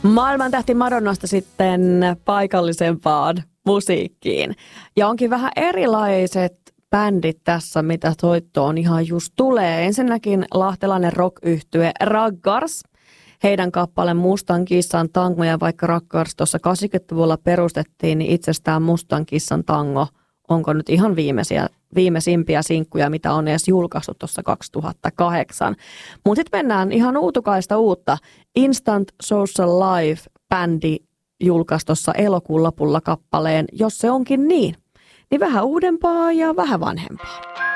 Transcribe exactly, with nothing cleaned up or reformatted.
Maailman tähti Madonnasta sitten paikallisempaan musiikkiin. Ja onkin vähän erilaiset bändit tässä, mitä soittoon ihan just tulee. Ensinnäkin lahtelainen rock-yhtye Raggars. Heidän kappale Mustan kissan tango, ja vaikka Raggars tuossa kahdeksankymmentäluvulla perustettiin, niin itsestään Mustan kissan tango onko nyt ihan viimeisiä, viimeisimpiä sinkkuja, mitä on edes julkaistu tuossa kaksituhattakahdeksan. Mutta sitten mennään ihan uutukaista uutta. Instant Social Life-bändi julkaisi tuossa elokuun lopulla kappaleen Jos se onkin niin. Niin vähän uudempaa ja vähän vanhempaa.